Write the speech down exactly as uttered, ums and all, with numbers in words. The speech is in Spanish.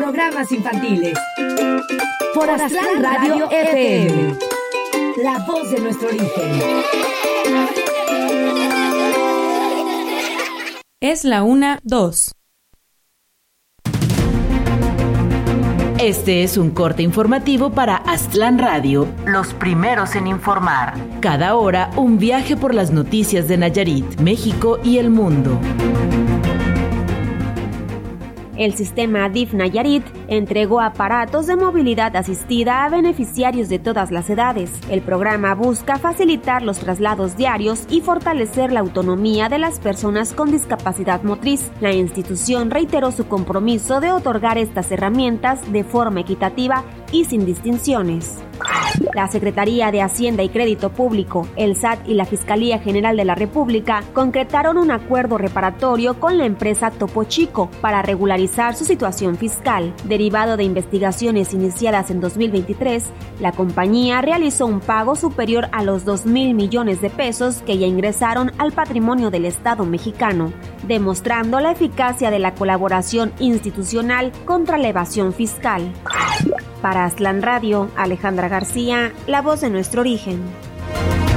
programas infantiles. Por Aztlán Radio F M, la voz de nuestro origen. Es la una, dos. Este es un corte informativo para Aztlán Radio, los primeros en informar. Cada hora, un viaje por las noticias de Nayarit, México y el mundo. El sistema D I F Nayarit entregó aparatos de movilidad asistida a beneficiarios de todas las edades. El programa busca facilitar los traslados diarios y fortalecer la autonomía de las personas con discapacidad motriz. La institución reiteró su compromiso de otorgar estas herramientas de forma equitativa y sin distinciones. La Secretaría de Hacienda y Crédito Público, el S A T y la Fiscalía General de la República concretaron un acuerdo reparatorio con la empresa Topo Chico para regularizar su situación fiscal. Derivado de investigaciones iniciadas en dos mil veintitrés, la compañía realizó un pago superior a los dos mil millones de pesos que ya ingresaron al patrimonio del Estado mexicano, demostrando la eficacia de la colaboración institucional contra la evasión fiscal. Para Aztlán Radio, Alejandra García, la voz de nuestro origen.